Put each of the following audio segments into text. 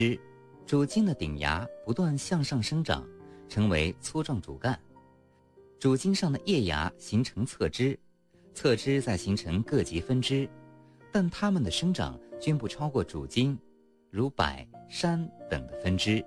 主茎的顶芽不断向上生长，成为粗壮主干。主茎上的叶芽形成侧枝，侧枝再形成各级分支，但它们的生长均不超过主茎，如柏、山等的分支。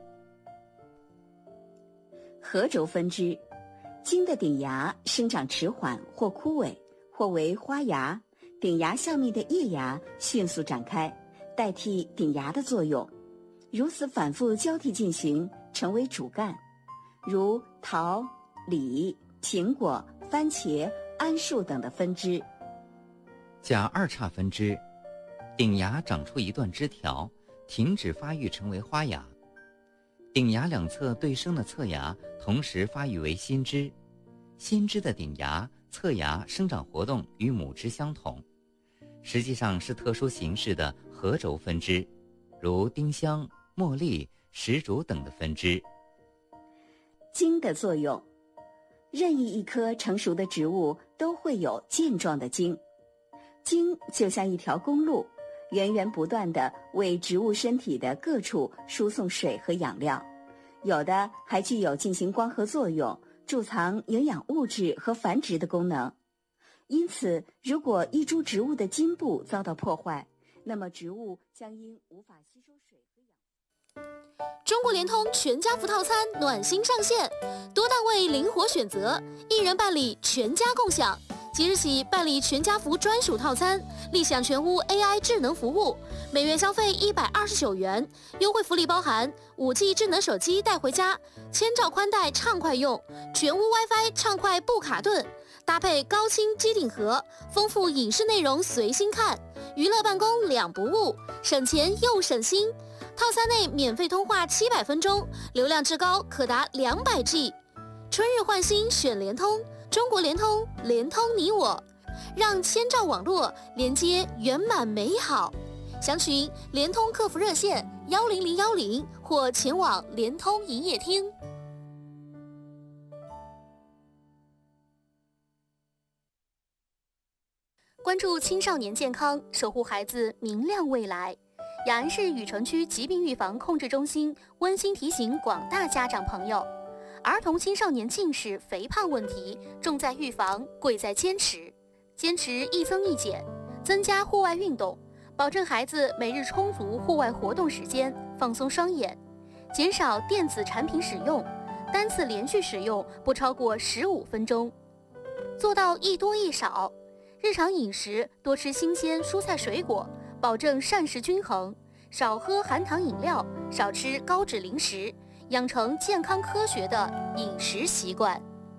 合轴分支，茎的顶芽生长迟缓或枯萎，或为花芽，顶芽下面的叶芽迅速展开，代替顶芽的作用，如此反复交替进行，成为主干，如桃、李、苹果、番茄、桉树等的分支。 甲二叉分支，顶芽长出一段枝条，停止发育成为花芽。顶芽两侧对生的侧芽同时发育为新枝，新枝的顶芽、侧芽生长活动与母枝相同，实际上是特殊形式的合轴分支，如丁香、茉莉、石竹等的分支。 茎的作用，任意一棵成熟的植物都会有剑状的茎，茎就像一条公路，源源不断地为植物身体的各处输送水和养料，有的还具有进行光合作用、贮藏营养物质和繁殖的功能。因此，如果一株植物的茎部遭到破坏，那么植物将因无法吸收水和养。 中国联通全家福套餐暖心上线，多档位灵活选择，一人办理全家共享。即日起办理全家福专属套餐，立享全屋 AI 智能服务，每月消费129元，优惠福利包含 5G 智能手机带回家，1000兆宽带畅快用，全屋 WiFi 畅快不卡顿，搭配高清机顶盒，丰富影视内容随心看，娱乐办公两不误，省钱又省心。套餐内免费通话700分钟，流量至高可达200G。春日换新选联通，中国联通，联通你我，让1000兆网络连接圆满美好。详询联通客服热线10010或前往联通营业厅。关注青少年健康，守护孩子明亮未来。雅安市雨城区疾病预防控制中心温馨提醒广大家长朋友，儿童青少年近视、肥胖问题重在预防，贵在坚持。坚持一增一减，增加户外运动，保证孩子每日充足户外活动时间，放松双眼，减少电子产品使用，单次连续使用不超过15分钟，做到一多一少。日常饮食多吃新鲜蔬菜水果，保证膳食均衡，少喝含糖饮料，少吃高脂零食，养成健康科学的饮食习惯。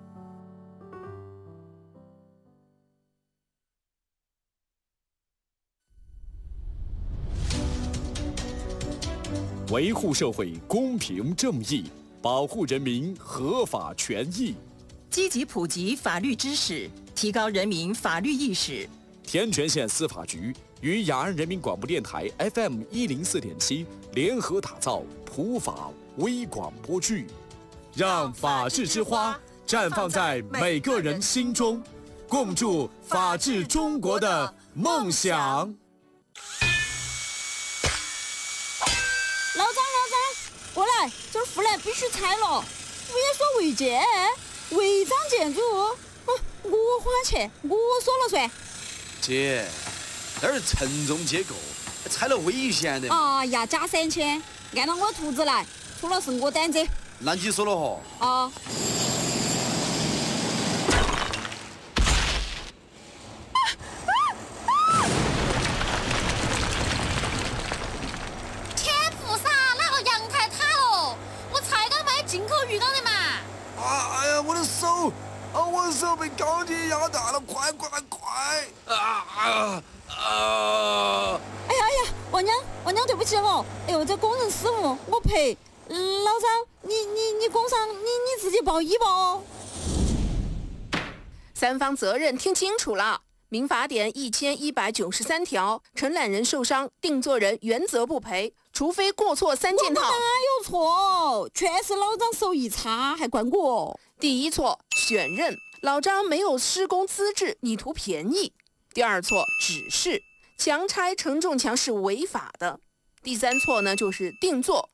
维护社会公平正义，保护人民合法权益， 积极普及法律知识，提高人民法律意识。 天全县司法局与雅安人民广播电台 FM 104.7联合打造普法微广播剧，让法治之花绽放在每个人心中，共筑法治中国的梦想。 老张，过来，这儿护栏必须拆了。我也说违建，违章建筑，我花钱，我说了算。 姐，那是承重结构，拆了危险的。 哎呀，加3000，按照我图纸来，出了是我担责。 那你说了吼？ 啊。 天菩萨，那个阳台塌了，我才刚买进口鱼缸的嘛。 哎呀，我的手！我的手被钢筋压断了，快！ 哎呀，王娘，对不起哦。哎呦，这工人失误，我赔。老张，你工伤，你自己报医保哦。 三方责任听清楚了。民法典1193条，承揽人受伤，定作人原则不赔，除非过错3件套。 我哪有错？全是老张手艺差，还怪我。 第一错，选任，老张没有施工资质，你图便宜。第二错，指示，强拆承重墙是违法的。 第三错呢就是定做，